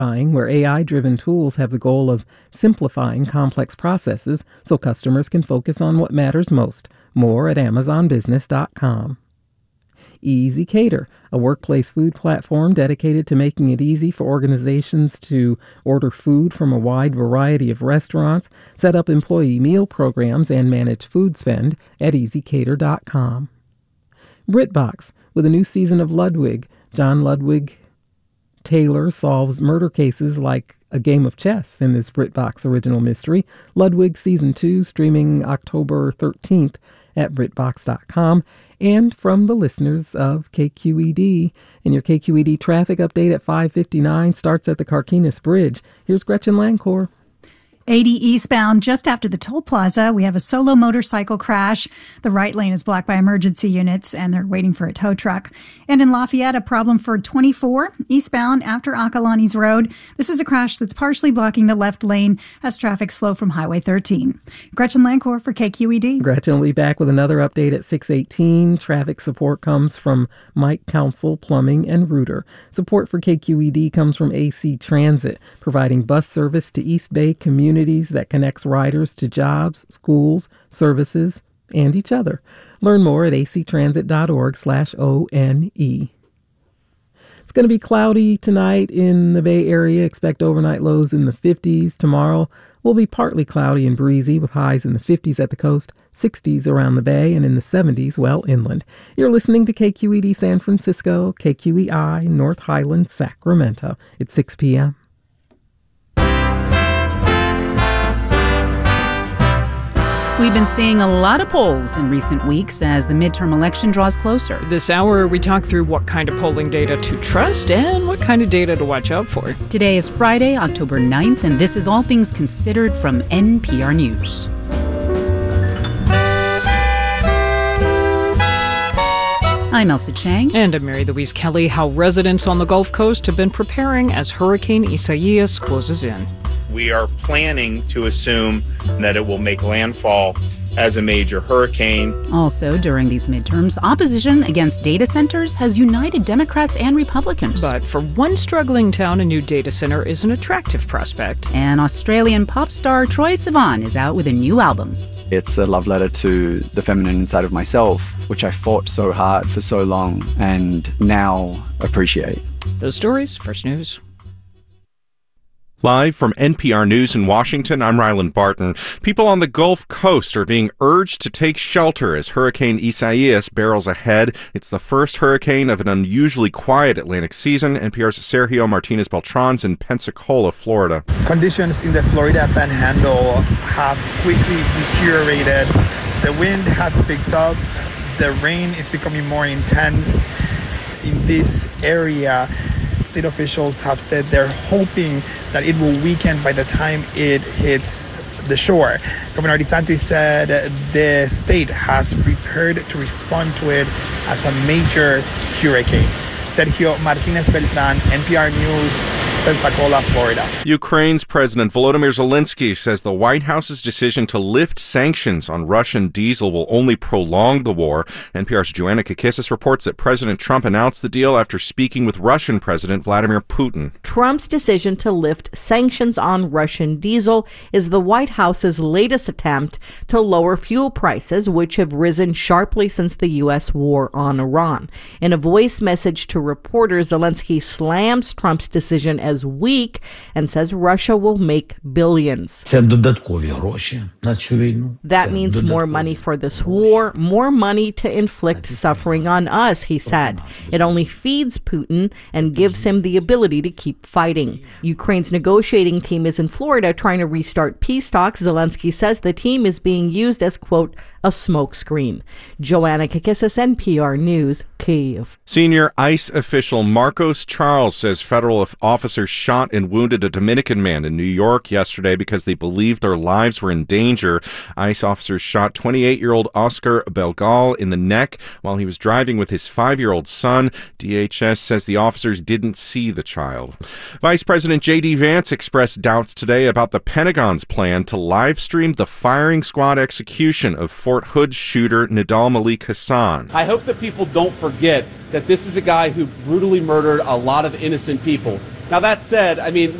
where AI-driven tools have the goal of simplifying complex processes so customers can focus on what matters most. More at AmazonBusiness.com. ezCater, a workplace food platform dedicated to making it easy for organizations to order food from a wide variety of restaurants, set up employee meal programs, and manage food spend at ezCater.com. BritBox, with a new season of Ludwig, John Ludwig Taylor solves murder cases like a game of chess in this BritBox original mystery. Ludwig Season 2, streaming October 13th at BritBox.com. And from the listeners of KQED, and your KQED traffic update at 5:59 starts at the Carquinez Bridge. Here's Gretchen Lancourt. 80 eastbound, just after the toll plaza, we have a solo motorcycle crash. The right lane is blocked by emergency units, and they're waiting for a tow truck. And in Lafayette, a problem for 24 eastbound after Acalanes Road. This is a crash that's partially blocking the left lane as traffic slow from Highway 13. Gretchen Lancourt for KQED. Gretchen will be back with another update at 6:18. Traffic support comes from Mike Council Plumbing and Rooter. Support for KQED comes from AC Transit, providing bus service to East Bay communities that connects riders to jobs, schools, services, and each other. Learn more at actransit.org/ONE. It's going to be cloudy tonight in the Bay Area. Expect overnight lows in the 50s. Tomorrow will be partly cloudy and breezy with highs in the 50s at the coast, 60s around the Bay, and in the 70s well inland. You're listening to KQED San Francisco, KQEI North Highland, Sacramento. It's 6 p.m. We've been seeing a lot of polls in recent weeks as the midterm election draws closer. This hour, we talk through what kind of polling data to trust and what kind of data to watch out for. Today is Friday, October 9th, and this is All Things Considered from NPR News. I'm Elsa Chang. And I'm Mary Louise Kelly. How residents on the Gulf Coast have been preparing as Hurricane Isaias closes in. We are planning to assume that it will make landfall as a major hurricane. Also, during these midterms, opposition against data centers has united Democrats and Republicans. But for one struggling town, a new data center is an attractive prospect. And Australian pop star Troye Sivan is out with a new album. It's a love letter to the feminine inside of myself, which I fought so hard for so long and now appreciate. Those stories, First News. Live from NPR News in Washington, I'm Ryland Barton. People on the Gulf Coast are being urged to take shelter as Hurricane Isaias barrels ahead. It's the first hurricane of an unusually quiet Atlantic season. NPR's Sergio Martinez Beltran's in Pensacola, Florida. Conditions in the Florida Panhandle have quickly deteriorated. The wind has picked up. The rain is becoming more intense. In this area, state officials have said they're hoping that it will weaken by the time it hits the shore. Governor DeSantis said the state has prepared to respond to it as a major hurricane. Sergio Martinez Beltran, NPR News, Pensacola, Florida. Ukraine's President Volodymyr Zelensky says the White House's decision to lift sanctions on Russian diesel will only prolong the war. NPR's Joanna Kakissis reports that President Trump announced the deal after speaking with Russian President Vladimir Putin. Trump's decision to lift sanctions on Russian diesel is the White House's latest attempt to lower fuel prices, which have risen sharply since the U.S. war on Iran. In a voice message to reporters, Zelensky slams Trump's decision as weak and says Russia will make billions. That means more money for this war, more money to inflict suffering on us, he said. It only feeds Putin and gives him the ability to keep fighting. Ukraine's negotiating team is in Florida trying to restart peace talks. Zelensky says the team is being used as, quote, a smokescreen. Joanna Kakissis, NPR News, Kyiv. Senior ICE official Marcos Charles says federal officers shot and wounded a Dominican man in New York yesterday because they believed their lives were in danger. ICE officers shot 28-year-old Oscar Belgal in the neck while he was driving with his 5-year-old son. DHS says the officers didn't see the child. Vice President J.D. Vance expressed doubts today about the Pentagon's plan to live stream the firing squad execution of Fort Hood shooter Nidal Malik Hassan. I hope that people don't forget that this is a guy who brutally murdered a lot of innocent people. Now, that said, I mean,